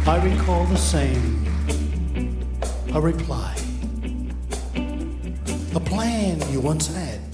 I recall the same. A reply. A plan you once had.